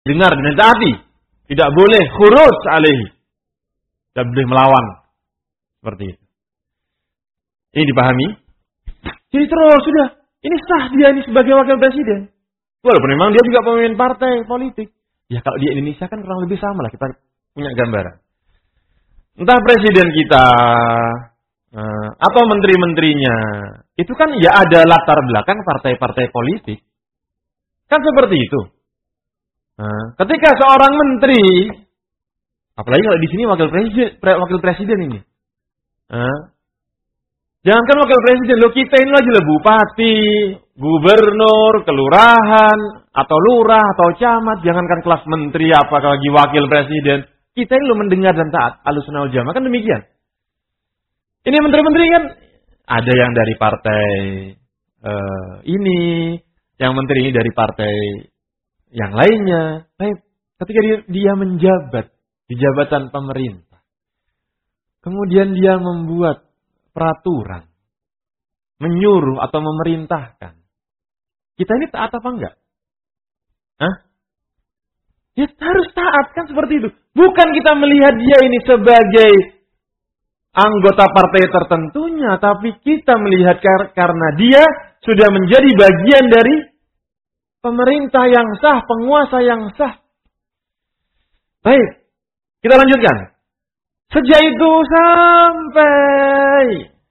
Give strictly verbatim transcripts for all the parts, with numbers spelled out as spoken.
dengar dan ditaati. Tidak boleh khuruj alaihi. Tidak boleh melawan. Seperti itu. Ini dipahami? Jadi terus sudah. Ini sah dia ini sebagai wakil presiden. Walaupun memang dia juga pemimpin partai politik. Ya kalau di Indonesia kan kurang lebih sama lah. Kita punya gambaran. Entah presiden kita atau menteri-menterinya. Itu kan ya ada latar belakang partai-partai politik. Kan seperti itu. Nah, ketika seorang menteri, apalagi kalau di sini wakil presiden, wakil presiden ini. Nah, jangankan wakil presiden, lo kita ini lagi lah bupati, gubernur, kelurahan, atau lurah, atau camat. Jangankan kelas menteri, apalagi wakil presiden. Kita ini lo mendengar dan taat. Ahlussunnah wal Jamaah kan demikian. Ini menteri-menteri kan ada yang dari partai uh, ini, yang menteri ini dari partai yang lainnya. Baik, ketika dia, dia menjabat di jabatan pemerintah, kemudian dia membuat peraturan, menyuruh atau memerintahkan. Kita ini taat apa enggak? Hah? Ya harus taat kan seperti itu. Bukan kita melihat dia ini sebagai anggota partai tertentunya, tapi kita melihat kar- karena dia sudah menjadi bagian dari pemerintah yang sah, penguasa yang sah. Baik, kita lanjutkan. Sejak itu sampai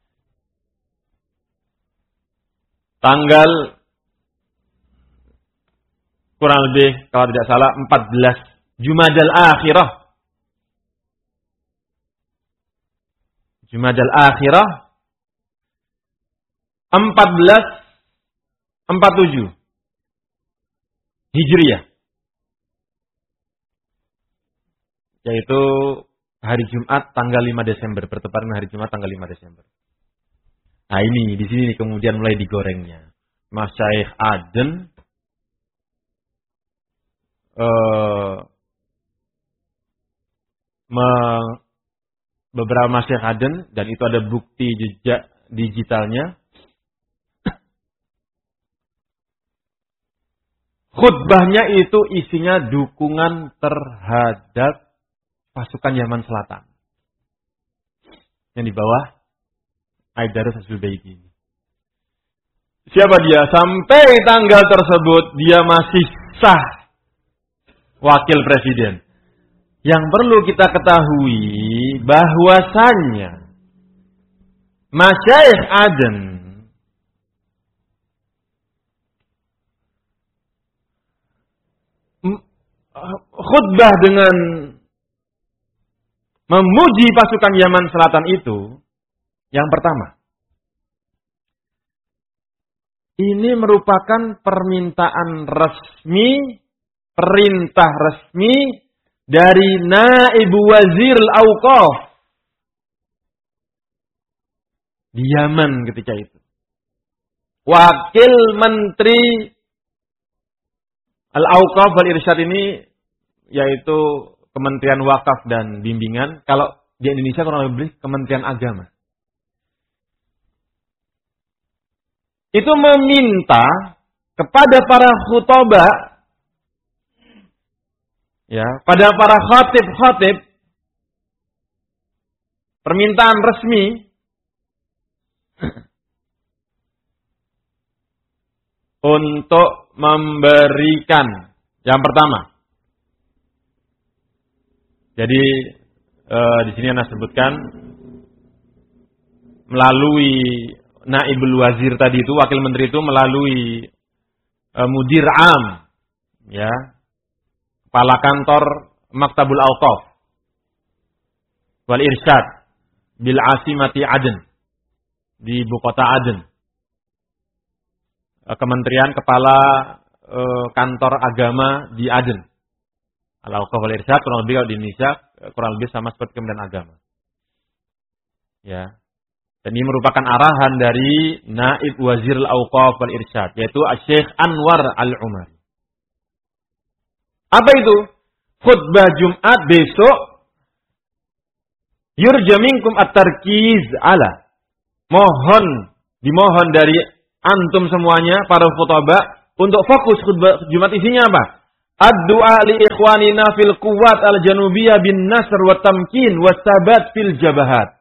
tanggal kurang lebih kalau tidak salah empat belas Jumadal Akhirah. Jumadal Akhirah empat belas empat puluh tujuh Hijriah. Yaitu hari Jumat tanggal lima Desember, bertepatan hari Jumat tanggal lima Desember. Nah ini, di sini kemudian mulai digorengnya. Masyaikh Aden, eh, me, beberapa Masyaikh Aden, dan itu ada bukti jejak digitalnya. Khutbahnya itu isinya dukungan terhadap pasukan Yaman Selatan. Yang di bawah Aidarus Az-Zubaydi. Siapa dia? Sampai tanggal tersebut dia masih sah wakil presiden. Yang perlu kita ketahui bahwasannya Masyaikh Aden khutbah dengan memuji pasukan Yaman Selatan itu, yang pertama, ini merupakan permintaan resmi, perintah resmi dari Naib Wazir Al-Awqaf di Yaman ketika itu. Wakil Menteri Al-Awqaf wal-Irsyad ini yaitu Kementerian Wakaf dan Bimbingan. Kalau di Indonesia kurang lebih Kementerian Agama. Itu meminta kepada para khutbah, ya, pada para khatib-khatib, permintaan resmi untuk memberikan yang pertama. Jadi eh, di sini Anda sebutkan melalui Naibul Wazir tadi itu, wakil menteri itu melalui eh, Mudir Am, ya, kepala kantor Maktabul Awqaf wal Irsyad bil Asimati Aden, di ibu kota Aden. Kementerian kepala eh, kantor agama di Aden. Al-Awqaf wal Irsyad kurang lebih kalau di Indonesia kurang lebih sama seperti Kementerian Agama. Ya. Dan ini merupakan arahan dari Naib Wazir Al-Awqaf wal Irsyad, yaitu Syekh Anwar Al-Umari. Apa itu? Khutbah Jumat besok, yurja minkum at-tarkiz ala. Mohon, dimohon dari antum semuanya para khutbah untuk fokus khutbah Jumat isinya apa? Ad-du'a li ikhwanina fil quwwat al-janubiyah bin nasr wa tamkin wa sabat fil jabahat.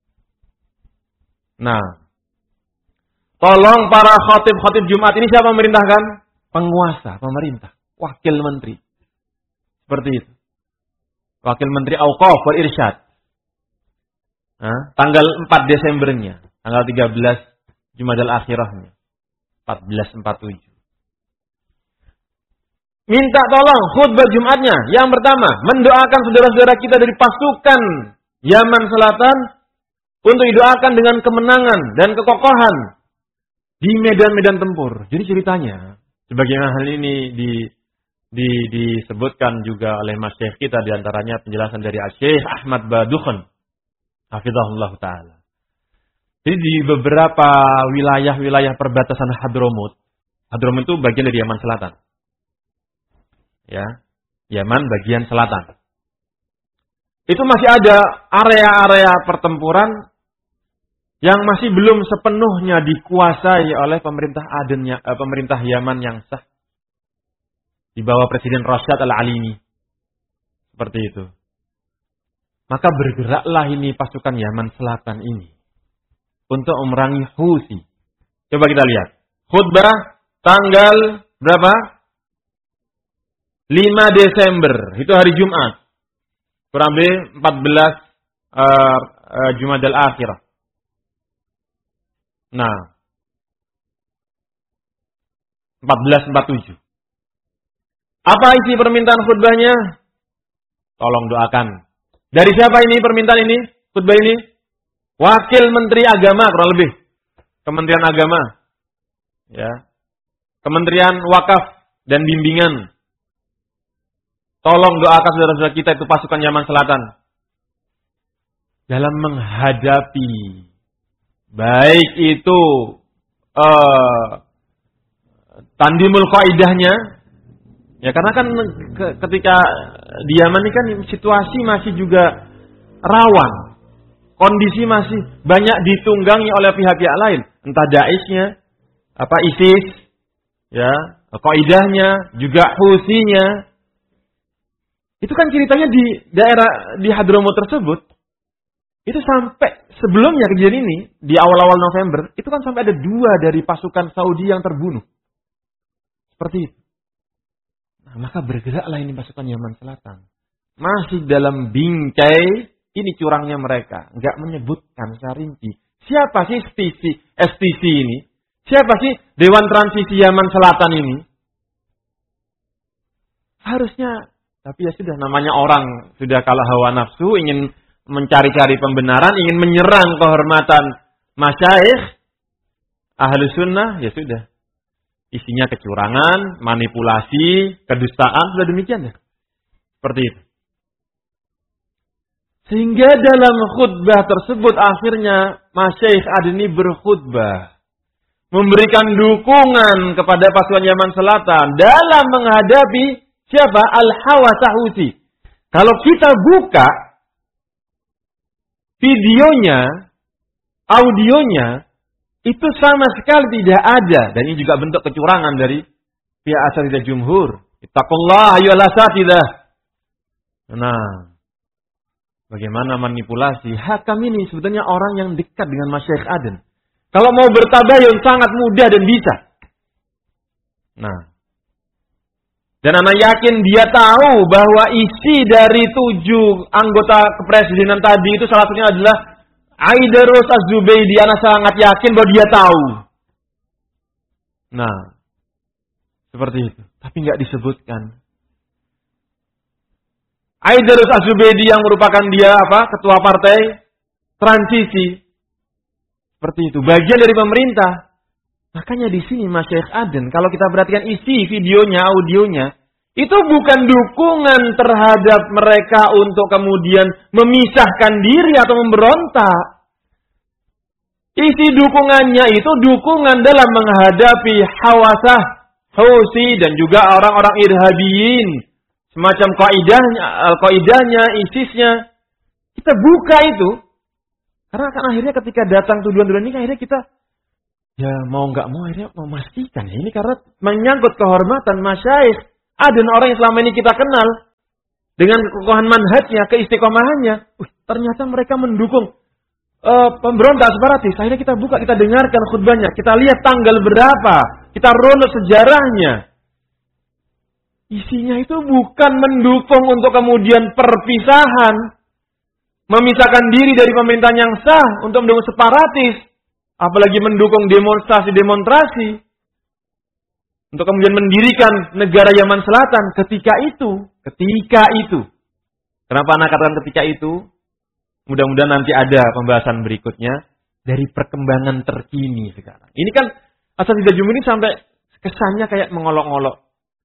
Nah, tolong para khatib-khatib Jumat ini siapa memerintahkan? Penguasa, pemerintah, wakil menteri. Seperti itu. Wakil menteri Auqaf wal Irsyad. Nah, tanggal empat Desembernya, tanggal tiga belas Jumadal Akhirahnya. empat belas empat puluh tujuh. Minta tolong khutbah Jumatnya. Yang pertama, mendoakan saudara-saudara kita dari pasukan Yaman Selatan untuk didoakan dengan kemenangan dan kekokohan di medan-medan tempur. Jadi ceritanya, sebagaimana hal ini di, di, disebutkan juga oleh Mas Syekh kita, diantaranya penjelasan dari Syekh Ahmad Badukhan, hafizahullah ta'ala. Jadi di beberapa wilayah-wilayah perbatasan Hadramut, Hadramut itu bagian dari Yaman Selatan. Ya, Yaman bagian selatan. Itu masih ada area-area pertempuran yang masih belum sepenuhnya dikuasai oleh pemerintah Adennya, eh, pemerintah Yaman yang sah di bawah Presiden Rasyad Al-Alimi. Seperti itu. Maka bergeraklah ini pasukan Yaman Selatan ini untuk memerangi Houthi. Coba kita lihat. Khutbah tanggal berapa? lima Desember, itu hari Jumat. Kurang lebih empat belas uh, uh, Jumadal Akhirah. Nah, empat belas empat puluh tujuh. Apa isi permintaan khutbahnya? Tolong doakan. Dari siapa ini permintaan ini? Khutbah ini? Wakil Menteri Agama kurang lebih. Kementerian Agama. Ya. Kementerian Wakaf dan Bimbingan. Tolong doakan saudara-saudara kita itu pasukan Yaman Selatan. Dalam menghadapi. Baik itu. Uh, tandimul qaidahnya. Ya karena kan ketika di Yaman ini kan situasi masih juga rawan. Kondisi masih banyak ditunggangi oleh pihak-pihak lain. Entah Daeshnya. Apa ISIS. Ya. Qaidahnya. Juga Houthi-nya. Itu kan ceritanya di daerah di Hadramut tersebut. Itu sampai sebelumnya kejadian ini, di awal-awal November, itu kan sampai ada dua dari pasukan Saudi yang terbunuh. Seperti itu. Nah, maka bergeraklah ini pasukan Yaman Selatan. Masih dalam bingkai, ini curangnya mereka. Enggak menyebutkan secara rinci. Siapa sih S T C ini? Siapa sih Dewan Transisi Yaman Selatan ini? Harusnya, tapi ya sudah, namanya orang sudah kalah hawa nafsu, ingin mencari-cari pembenaran, ingin menyerang kehormatan masyayikh ahlu sunnah, ya sudah. Isinya kecurangan, manipulasi, kedustaan, sudah demikian ya. Seperti itu. Sehingga dalam khutbah tersebut akhirnya masyayikh Adni berkhutbah. Memberikan dukungan kepada pasukan Yaman Selatan dalam menghadapi siapa? Al-Hawasa Houthi. Kalau kita buka videonya, audionya, itu sama sekali tidak ada. Dan ini juga bentuk kecurangan dari pihak asatidzah jumhur. Ittaqullah ayyuhal asatidzah. Nah, bagaimana manipulasi? Hakam ini sebetulnya orang yang dekat dengan Masyayikh Aden. Kalau mau bertabayun sangat mudah dan bisa. Nah, dan anak yakin dia tahu bahwa isi dari tujuh anggota kepresidenan tadi itu salah satunya adalah Aidarus Az-Zubaydi. Anak sangat yakin bahwa dia tahu. Nah, seperti itu. Tapi nggak disebutkan. Aidarus Az-Zubaydi yang merupakan dia apa? Ketua partai transisi. Seperti itu. Bagian dari pemerintah. Makanya di sini Masyayikh Aden, kalau kita perhatikan isi videonya, audionya, itu bukan dukungan terhadap mereka untuk kemudian memisahkan diri atau memberontak. Isi dukungannya itu dukungan dalam menghadapi Hawasah, Houthi, dan juga orang-orang irhabiyin. Semacam qaidahnya, al-qaidahnya, ISIS-nya. Kita buka itu. Karena kan akhirnya ketika datang tuduhan-tuduhan ini, akhirnya kita ya mau nggak mau akhirnya memastikan. Ini karena menyangkut kehormatan masyayikh Ada orang yang selama ini kita kenal dengan kekokohan manhajnya, keistiqomahannya, uh, ternyata mereka mendukung uh, pemberontak separatis. Akhirnya kita buka, kita dengarkan khutbahnya, kita lihat tanggal berapa, kita runut sejarahnya. Isinya itu bukan mendukung untuk kemudian perpisahan, memisahkan diri dari pemerintahan yang sah untuk mendukung separatis, apalagi mendukung demonstrasi-demonstrasi untuk kemudian mendirikan negara Yaman Selatan ketika itu. Ketika itu. Kenapa anak katakan ketika itu? Mudah-mudahan nanti ada pembahasan berikutnya dari perkembangan terkini sekarang. Ini kan Asatidzah Jumhur ini sampai kesannya kayak mengolok-olok.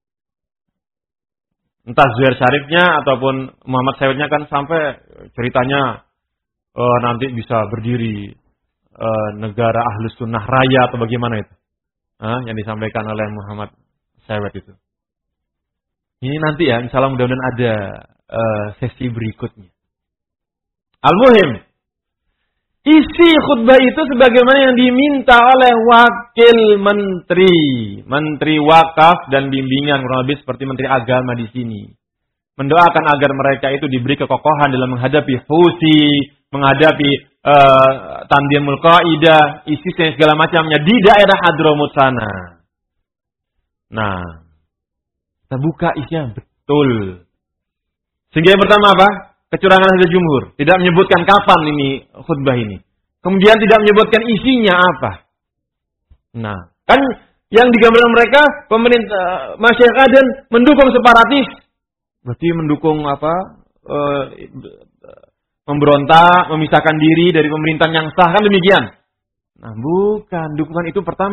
Entah Zuhair Syarifnya ataupun Muhammad Sayyidnya kan sampai ceritanya uh, nanti bisa berdiri uh, negara Ahlus Sunnah Raya atau bagaimana itu. Ah, yang disampaikan oleh Muhammad Sayyid itu. Ini nanti ya, insya Allah mudah-mudahan ada uh, sesi berikutnya. Al-Muhim, isi khutbah itu sebagaimana yang diminta oleh Wakil Menteri, Menteri Wakaf dan Bimbingan, kurang lebih seperti Menteri Agama di sini. Mendoakan agar mereka itu diberi kekokohan dalam menghadapi Husi, menghadapi uh, Tandimul Qaidah, ISIS dan segala macamnya di daerah Hadramut sana. Nah, kita buka isinya betul. Sehingga yang pertama apa? Kecurangan Asatidzah Jumhur. Tidak menyebutkan kapan ini khutbah ini. Kemudian tidak menyebutkan isinya apa. Nah, kan yang digambarkan mereka pemerintah masyarakat dan mendukung separatis. Berarti mendukung apa? Uh, memberontak, memisahkan diri dari pemerintahan yang sah, kan demikian. Nah, bukan. Dukungan itu pertama.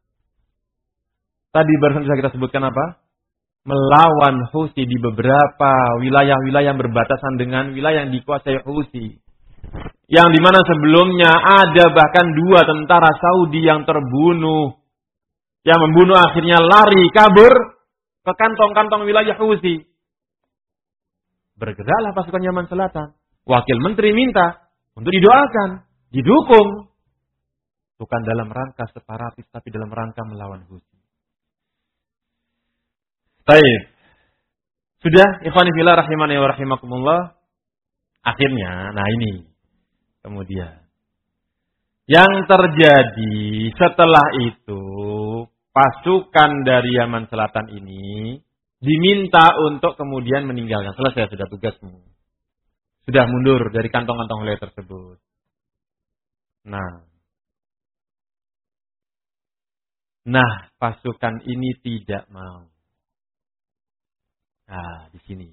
Tadi barusan bisa kita sebutkan apa? Melawan Husi di beberapa wilayah-wilayah yang berbatasan dengan wilayah yang dikuasai Husi. Yang dimana sebelumnya ada bahkan dua tentara Saudi yang terbunuh. Yang membunuh akhirnya lari, kabur ke kantong-kantong wilayah Husi. Bergeraklah pasukan Yaman Selatan. Wakil Menteri minta untuk didoakan, didukung. Bukan dalam rangka separatis, tapi dalam rangka melawan Husi. Baik. Sudah, ikhwani fillah rahimani wa rahimakumullah. Akhirnya, nah ini. Kemudian. Yang terjadi setelah itu, pasukan dari Yaman Selatan ini diminta untuk kemudian meninggalkan. Selesai, sudah tugasmu. Sudah mundur dari kantong-kantong wilayah tersebut. Nah. Nah, pasukan ini tidak mau. Nah, di sini.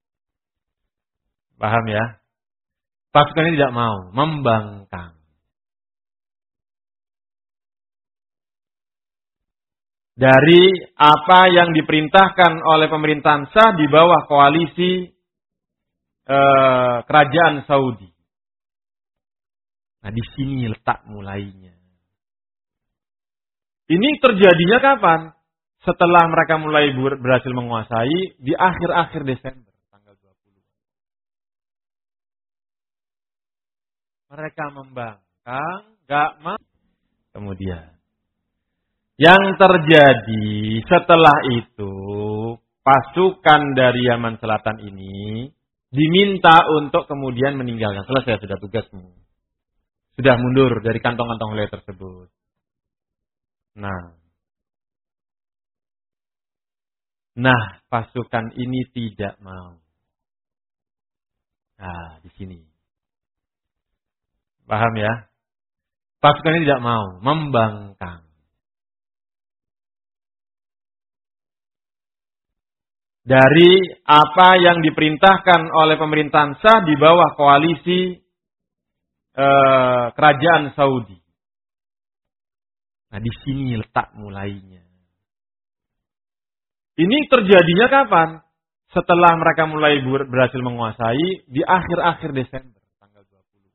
Paham ya? Pasukan ini tidak mau. Membangkang. Dari apa yang diperintahkan oleh pemerintahan sah di bawah koalisi eh, kerajaan Saudi. Nah, di sini letak mulainya. Ini terjadinya kapan? Setelah mereka mulai berhasil menguasai di akhir-akhir Desember tanggal dua puluh. Mereka membangkang, gak mau. Kemudian yang terjadi setelah itu, pasukan dari Yaman Selatan ini diminta untuk kemudian meninggalkan. Selesai, sudah tugasmu. Sudah mundur dari kantong-kantong wilayah tersebut. Nah. Nah, pasukan ini tidak mau. Nah, di sini. Paham ya? Pasukan ini tidak mau. Membangkang. Dari apa yang diperintahkan oleh pemerintahan sah di bawah koalisi eh, kerajaan Saudi. Nah, di sini letak mulainya. Ini terjadinya kapan? Setelah mereka mulai berhasil menguasai di akhir-akhir Desember tanggal dua puluh.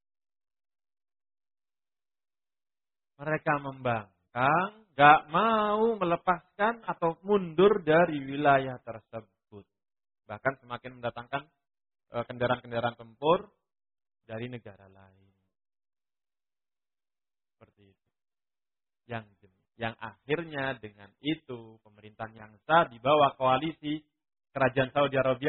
Mereka membangkang, gak mau melepaskan atau mundur dari wilayah tersebut. Bahkan semakin mendatangkan kendaraan-kendaraan tempur dari negara lain. Seperti itu. Yang Yang akhirnya dengan itu pemerintahan yang sah di bawah koalisi kerajaan Saudi Arabia